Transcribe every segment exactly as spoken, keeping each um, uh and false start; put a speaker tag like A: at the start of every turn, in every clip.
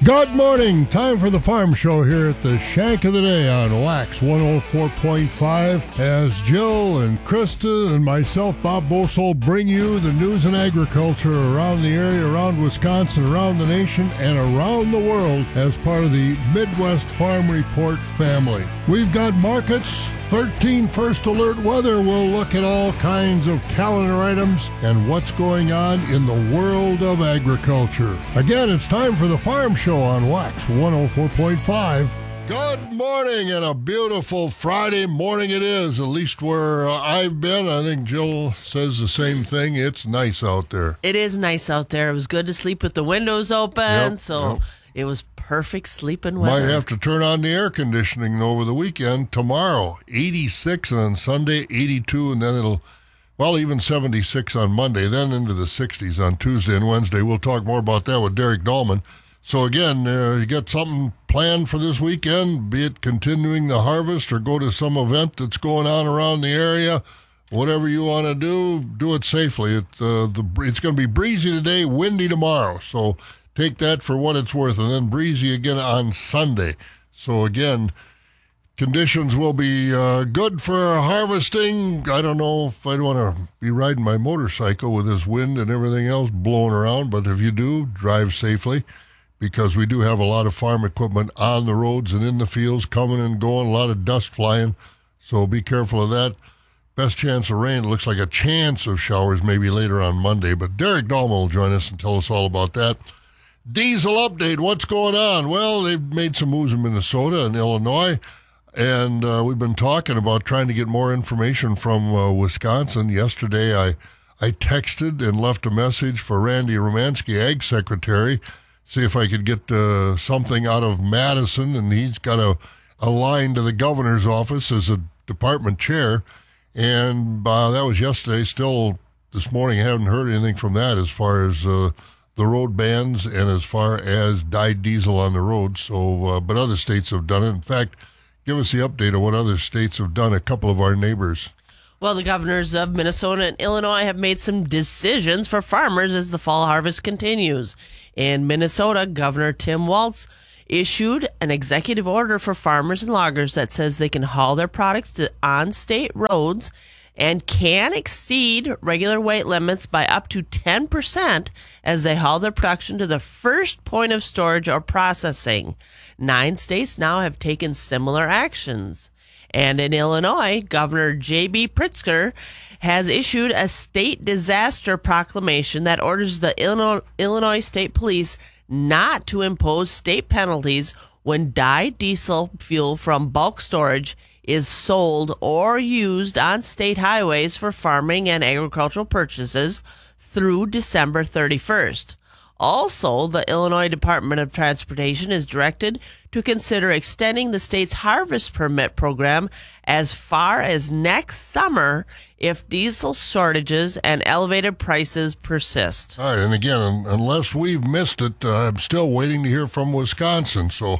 A: Good morning. Time for the Farm Show here at the Shank of the Day on Wax one oh four point five. As Jill and Krista and myself, Bob Bosol, bring you the news and agriculture around the area, around Wisconsin, around the nation, and around the world as part of the Midwest Farm Report family. We've got markets, thirteen First Alert weather. We'll look at all kinds of calendar items and what's going on in the world of agriculture. Again, it's time for the Farm Show on Wax one oh four point five. Good morning and a beautiful Friday morning it is, at least where uh, I've been. I think Jill says the same thing. It's nice out there.
B: It is nice out there. It was good to sleep with the windows open,
A: Yep,
B: so
A: yep.
B: It was perfect sleeping weather.
A: Might have to turn on the air conditioning over the weekend. Tomorrow, eighty-six, and on Sunday, eighty-two, and then it'll, well, even seventy-six on Monday, then into the sixties on Tuesday and Wednesday. We'll talk more about that with Derek Dahlman. So again, uh, you got something planned for this weekend, be it continuing the harvest or go to some event that's going on around the area. Whatever you want to do, do it safely. It, uh, the, it's going to be breezy today, windy tomorrow. So take that for what it's worth, and then breezy again on Sunday. So again, conditions will be uh, good for harvesting. I don't know if I'd want to be riding my motorcycle with this wind and everything else blowing around, but if you do, drive safely, because we do have a lot of farm equipment on the roads and in the fields coming and going, a lot of dust flying, so be careful of that. Best chance of rain, it looks like a chance of showers maybe later on Monday, but Derek Dahlman will join us and tell us all about that. Diesel update, what's going on? Well, they've made some moves in Minnesota and Illinois, and uh, we've been talking about trying to get more information from uh, Wisconsin. Yesterday, I I texted and left a message for Randy Romansky, Ag Secretary, see if I could get uh, something out of Madison, and he's got a, a line to the governor's office as a department chair, and uh, that was yesterday. Still, this morning, I haven't heard anything from that as far as uh, the road bans and as far as dyed diesel on the road. So, uh, but other states have done it. In fact, give us the update on what other states have done, a couple of our neighbors.
B: Well, the governors of Minnesota and Illinois have made some decisions for farmers as the fall harvest continues. In Minnesota, Governor Tim Walz issued an executive order for farmers and loggers that says they can haul their products to on-state roads and can exceed regular weight limits by up to ten percent as they haul their production to the first point of storage or processing. Nine states now have taken similar actions. And in Illinois, Governor J B Pritzker has issued a state disaster proclamation that orders the Illinois State Police not to impose state penalties when dyed diesel fuel from bulk storage is sold or used on state highways for farming and agricultural purchases through December thirty-first. Also, the Illinois Department of Transportation is directed to consider extending the state's harvest permit program as far as next summer if diesel shortages and elevated prices persist.
A: All right, and again, unless we've missed it, uh, I'm still waiting to hear from Wisconsin. So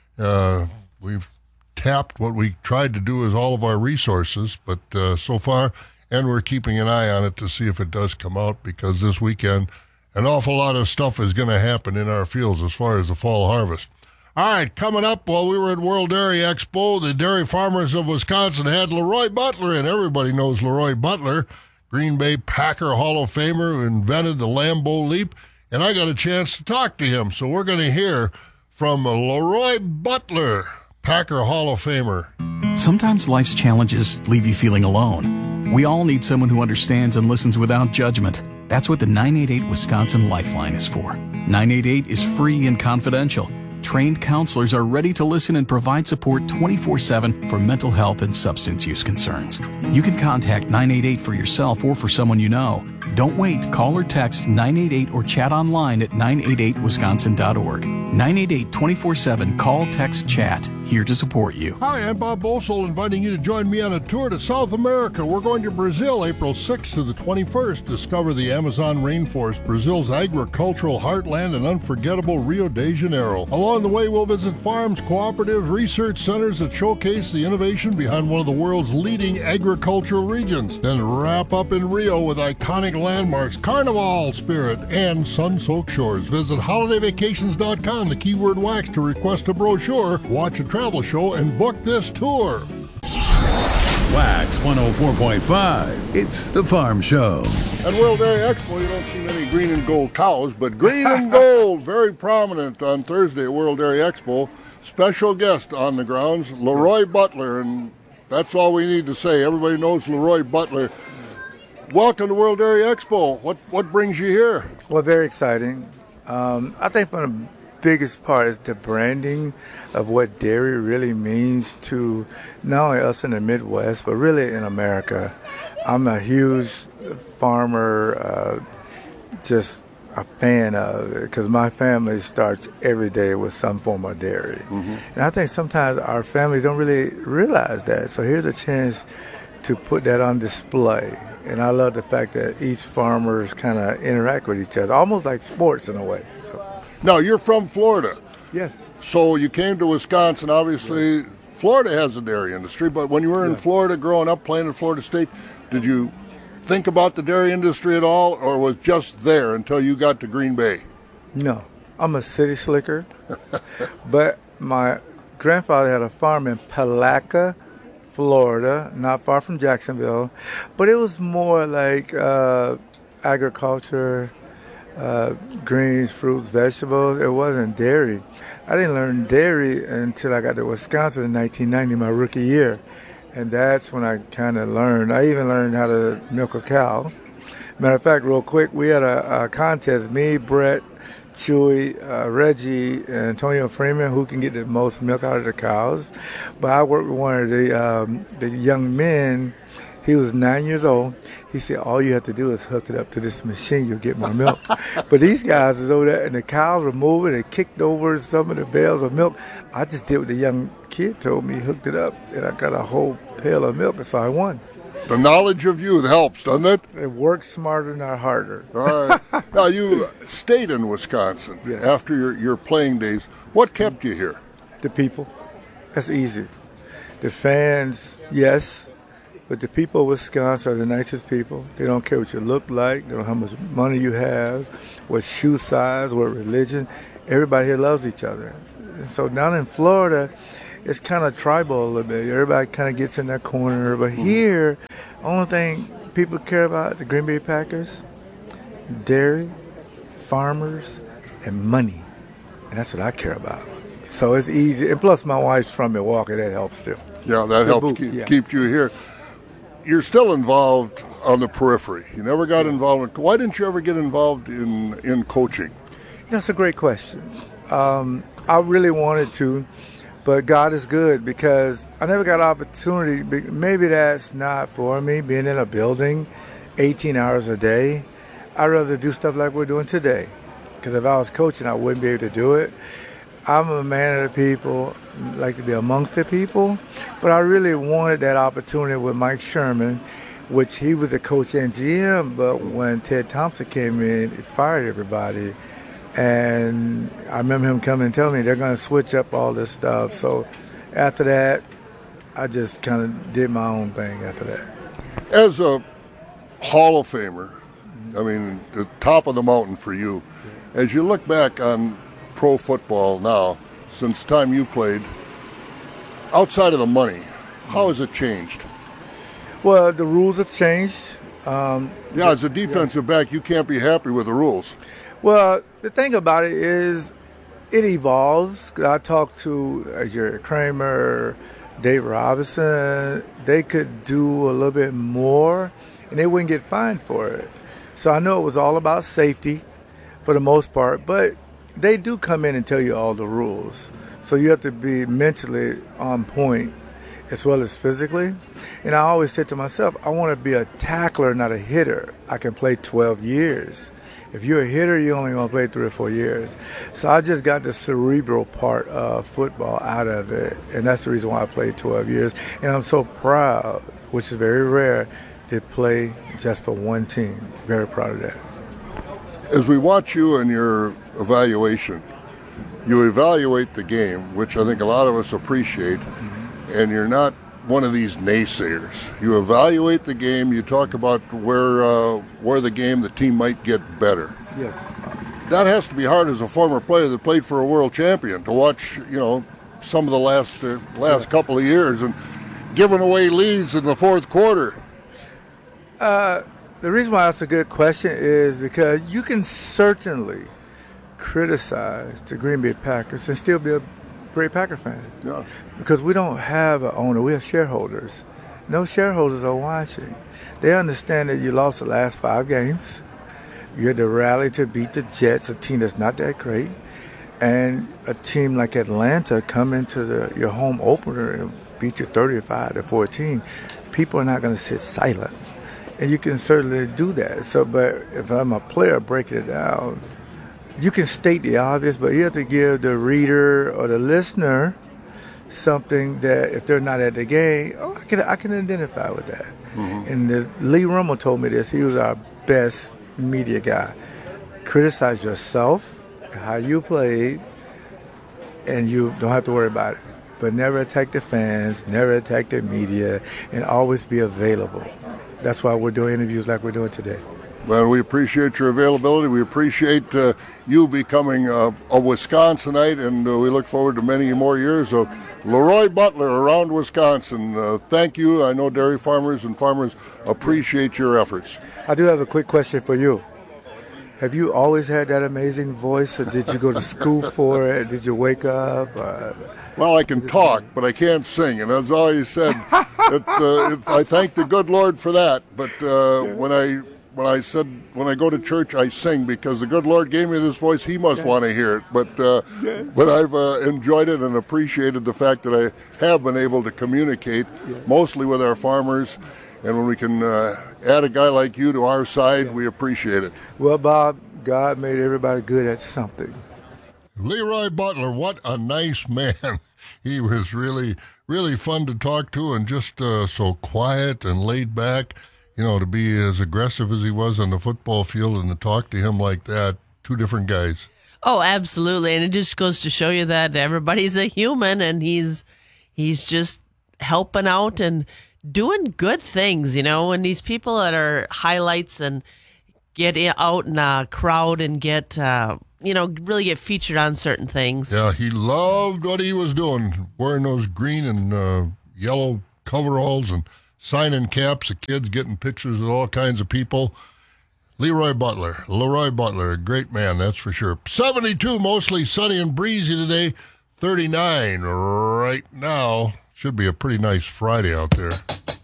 A: uh, we've tapped what we tried to do is all of our resources, but uh, so far, and we're keeping an eye on it to see if it does come out, because this weekend an awful lot of stuff is going to happen in our fields as far as the fall harvest. All right, coming up, while we were at World Dairy Expo, the dairy farmers of Wisconsin had Leroy Butler in. Everybody knows Leroy Butler, Green Bay Packer Hall of Famer who invented the Lambeau Leap, and I got a chance to talk to him. So we're going to hear from Leroy Butler, Packer Hall of Famer.
C: Sometimes life's challenges leave you feeling alone. We all need someone who understands and listens without judgment. That's what the nine eight eight Wisconsin Lifeline is for. nine eight eight is free and confidential. Trained counselors are ready to listen and provide support twenty-four seven for mental health and substance use concerns. You can contact nine eight eight for yourself or for someone you know. Don't wait. Call or text nine eight eight or chat online at nine eight eight wisconsin dot org. nine eight eight, twenty-four seven, call, text, chat. Here to support you.
A: Hi, I'm Bob Bosol, inviting you to join me on a tour to South America. We're going to Brazil April sixth to the twenty-first. Discover the Amazon rainforest, Brazil's agricultural heartland, and unforgettable Rio de Janeiro. Along the way, we'll visit farms, cooperatives, research centers that showcase the innovation behind one of the world's leading agricultural regions. Then wrap up in Rio with iconic landmarks, carnival spirit, and sun-soaked shores. Visit holiday vacations dot com, the keyword wax, to request a brochure, watch a travel show, and book this tour.
D: Wax one oh four point five. It's the Farm Show.
A: At World Dairy Expo, you don't see many green and gold cows, but green and gold, very prominent on Thursday at World Dairy Expo. Special guest on the grounds, Leroy Butler, and that's all we need to say. Everybody knows Leroy Butler. Welcome to World Dairy Expo. What what brings you here?
E: Well, very exciting. Um, I think one of the biggest part is the branding of what dairy really means to not only us in the Midwest, but really in America. I'm a huge farmer, uh, just a fan of it, because my family starts every day with some form of dairy. Mm-hmm. And I think sometimes our families don't really realize that. So here's a chance to put that on display. And I love the fact that each farmers kind of interact with each other, almost like sports in a way. So.
A: Now, you're from Florida.
E: Yes.
A: So you came to Wisconsin. Obviously, yes. Florida has a dairy industry, but when you were in yeah. Florida growing up, playing in Florida State, did you think about the dairy industry at all, or was just there until you got to Green Bay?
E: No. I'm a city slicker. But my grandfather had a farm in Palatka, Florida, not far from Jacksonville. But it was more like uh, agriculture, uh, greens, fruits, vegetables. It wasn't dairy. I didn't learn dairy until I got to Wisconsin in nineteen ninety, my rookie year. And that's when I kind of learned. I even learned how to milk a cow. Matter of fact, real quick, we had a, a contest, me, Brett, Chewy, uh, Reggie, and Antonio Freeman, who can get the most milk out of the cows. But I worked with one of the um, the young men. He was nine years old. He said, all you have to do is hook it up to this machine, you'll get more milk. But these guys is over there, and the cows were moving. They kicked over some of the bales of milk. I just did what the young kid told me, hooked it up, and I got a whole pail of milk, and so I won.
A: The knowledge of youth helps, doesn't it?
E: It works smarter, not harder.
A: All right. Now, you stayed in Wisconsin yes. after your, your playing days. What kept you here?
E: The people. That's easy. The fans, yes, but the people of Wisconsin are the nicest people. They don't care what you look like. They don't know how much money you have, what shoe size, what religion. Everybody here loves each other. And so down in Florida, it's kind of tribal a little bit. Everybody kind of gets in their corner. But here, only thing people care about, the Green Bay Packers, dairy, farmers, and money. And that's what I care about. So it's easy. And plus, my wife's from Milwaukee. That helps too.
A: Yeah, that helps keep, yeah. keep you here. You're still involved on the periphery. You never got involved in, why didn't you ever get involved in, in coaching?
E: That's a great question. Um, I really wanted to, but God is good because I never got an opportunity. Maybe that's not for me, being in a building eighteen hours a day. I'd rather do stuff like we're doing today, because if I was coaching, I wouldn't be able to do it. I'm a man of the people, like to be amongst the people, but I really wanted that opportunity with Mike Sherman, which he was the coach and G M, but when Ted Thompson came in, he fired everybody. And I remember him coming and telling me they're going to switch up all this stuff. So after that, I just kind of did my own thing after that.
A: As a Hall of Famer, I mean, the top of the mountain for you, as you look back on pro football now, since the time you played, outside of the money, how has it changed?
E: Well, the rules have changed. Um,
A: yeah, as a defensive yeah. back, you can't be happy with the rules.
E: Well, the thing about it is it evolves. I talked to uh, Jerry Kramer, Dave Robinson. They could do a little bit more, and they wouldn't get fined for it. So I know it was all about safety for the most part, but they do come in and tell you all the rules. So you have to be mentally on point as well as physically. And I always said to myself, I want to be a tackler, not a hitter. I can play twelve years. If you're a hitter, you're only going to play three or four years. So I just got the cerebral part of football out of it, and that's the reason why I played twelve years. And I'm so proud, which is very rare, to play just for one team. Very proud of that.
A: As we watch you and your evaluation, you evaluate the game, which I think a lot of us appreciate, mm-hmm. and you're not one of these naysayers. You evaluate the game. You talk about where uh, where the game, the team might get better.
E: Yes.
A: That has to be hard as a former player that played for a world champion to watch. You know, some of the last uh, last yeah. couple of years and giving away leads in the fourth quarter.
E: Uh, the reason why that's a good question is because you can certainly criticize the Green Bay Packers and still be a great Packer fan.
A: Yeah.
E: Because we don't have an owner, we have shareholders. No shareholders are watching. They understand that you lost the last five games. You had to rally to beat the Jets, a team that's not that great. And a team like Atlanta come into the, your home opener and beat you thirty-five to fourteen. People are not going to sit silent. And you can certainly do that. So, but if I'm a player breaking it down, you can state the obvious, but you have to give the reader or the listener something that if they're not at the game, oh, I can I can identify with that. Mm-hmm. And the, Lee Rummel told me this. He was our best media guy. Criticize yourself, how you played, and you don't have to worry about it. But never attack the fans, never attack the media, and always be available. That's why we're doing interviews like we're doing today.
A: Well, we appreciate your availability. We appreciate uh, you becoming uh, a Wisconsinite, and uh, we look forward to many more years of Leroy Butler around Wisconsin. Uh, thank you. I know dairy farmers and farmers appreciate your efforts.
E: I do have a quick question for you. Have you always had that amazing voice, or did you go to school for it? Did you wake up? Uh,
A: well, I can talk, but I can't sing, and that's all he said. it, uh, it, I thank the good Lord for that. But uh, when I when I said when I go to church, I sing because the good Lord gave me this voice. He must want to hear it. But uh, but I've uh, enjoyed it and appreciated the fact that I have been able to communicate mostly with our farmers. And when we can uh, add a guy like you to our side, we appreciate it.
E: Well, Bob, God made everybody good at something.
A: Leroy Butler, what a nice man. He was really, really fun to talk to and just uh, so quiet and laid back. You know, to be as aggressive as he was on the football field and to talk to him like that, two different guys.
B: Oh, absolutely. And it just goes to show you that everybody's a human and he's he's just helping out and doing good things, you know, and these people that are highlights and get out in a crowd and get, uh, you know, really get featured on certain things.
A: Yeah, he loved what he was doing, wearing those green and uh, yellow coveralls and signing caps of kids, getting pictures with all kinds of people. Leroy Butler, Leroy Butler, a great man, that's for sure. seventy-two, mostly sunny and breezy today, thirty-nine right now. Should be a pretty nice Friday out there.